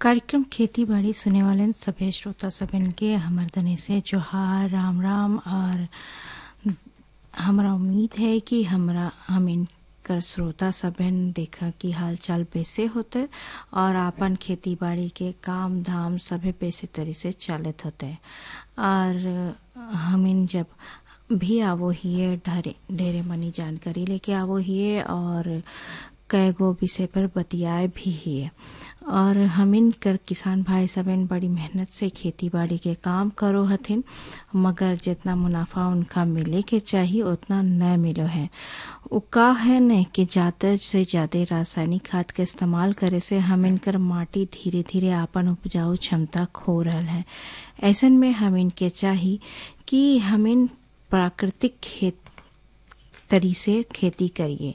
कार्यक्रम खेती बाड़ी सुने वाले सभी श्रोता सभिन के हमर तने से जोहार राम राम। और हमरा उम्मीद है कि हम इनकर श्रोता सभिन देखा कि हाल चाल बेसे होते और आपन खेती बाड़ी के काम धाम सभे बेसे तरी से चालित होते। और हम इन जब भी आवो हिये ढेरे मनी जानकारी लेके आवो हिये और कई गो विषय पर बतियाए भी हिये। और हम इन कर किसान भाई सबन बड़ी मेहनत से खेती बाड़ी के काम करो हथिन, मगर जितना मुनाफा उनका मिले के चाहिए उतना न मिलो है। उ का है न कि ज्यादा से ज्यादा रासायनिक खाद के इस्तेमाल करे से हम इनकर माटी धीरे धीरे आपन उपजाऊ क्षमता खो रहल है। ऐसन में हम इनके चाहिए कि हम इन प्राकृतिक तरी से खेती करिए,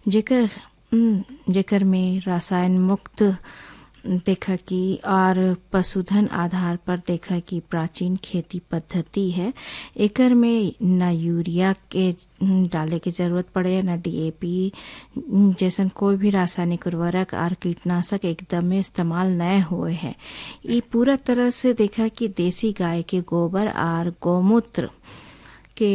जेकर में रसायन मुक्त देखा कि और पशुधन आधार पर देखा कि प्राचीन खेती पद्धति है। एकर में न यूरिया के डाले की जरूरत पड़े, न डीएपी जैसन कोई भी रासायनिक उर्वरक और कीटनाशक एकदम में इस्तेमाल न हुए है। ये पूरा तरह से देखा कि देसी गाय के गोबर और गौमूत्र के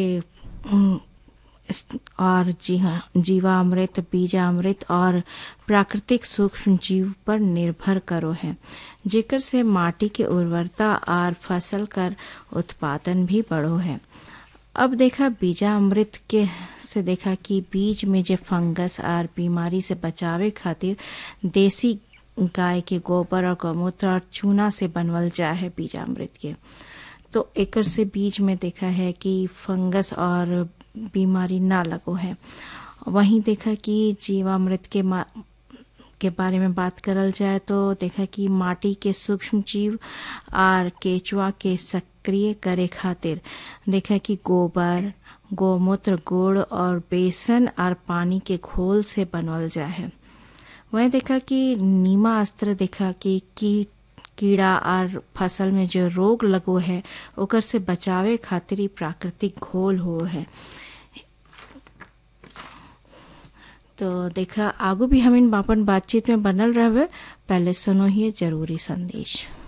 और जीवामृत बीजामृत और प्राकृतिक सूक्ष्म जीव पर निर्भर करो है, जेकर से माटी के उर्वरता और फसल कर उत्पादन भी बढ़ो है। अब देखा बीजामृत के से देखा कि बीज में जो फंगस और बीमारी से बचावे खातिर देसी गाय के गोबर और गौमूत्र और चूना से बनवल जाए है बीजामृत के। तो एकर से बीज में देखा है कि फंगस और बीमारी ना लगो है। वहीं देखा कि जीवामृत के बारे में बात करल जाए तो देखा कि माटी के सूक्ष्म जीव और केचुआ के सक्रिय करे खातिर देखा कि गोबर गौमूत्र गुड़ और बेसन और पानी के घोल से बनवल जाए है। वहीं देखा कि नीमा अस्त्र देखा कि कीड़ा और फसल में जो रोग लगो है ओकर से बचावे खातिर ही प्राकृतिक घोल हो है। तो देखा आगू भी हम इन बापन बातचीत में बनल रहवे। पहले सुनो ही जरूरी संदेश।